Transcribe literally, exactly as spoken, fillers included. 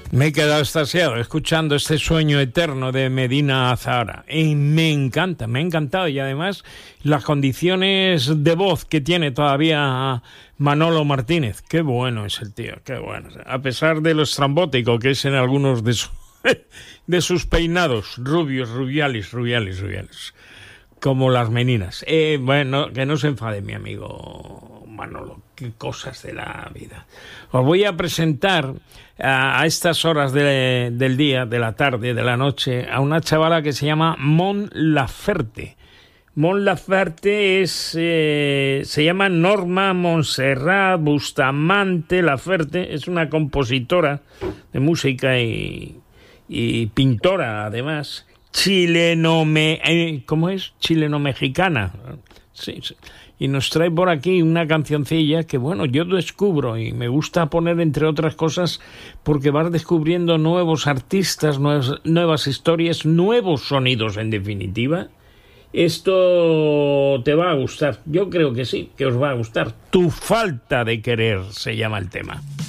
Me he quedado extasiado escuchando este sueño eterno de Medina Azahara y me encanta, me ha encantado, y además las condiciones de voz que tiene todavía Manolo Martínez. Qué bueno es el tío, qué bueno, a pesar de lo estrambótico que es en algunos de, su, de sus peinados, rubios, rubiales, rubiales, rubiales, como las meninas. Eh, bueno, que no se enfade mi amigo Manolo, qué cosas de la vida. Os voy a presentar a, a estas horas de, del día, de la tarde, de la noche, a una chavala que se llama Mon Laferte. Mon Laferte es, eh, se llama Norma Montserrat Bustamante Laferte, es una compositora de música y, y pintora, además, chileno, me, eh, ¿cómo es? Chileno-mexicana. Sí, sí. Y nos trae por aquí una cancioncilla que, bueno, yo descubro y me gusta poner, entre otras cosas, porque vas descubriendo nuevos artistas, nuevas, nuevas historias, nuevos sonidos, en definitiva. Esto te va a gustar. Yo creo que sí, que os va a gustar. Tu falta de querer se llama el tema.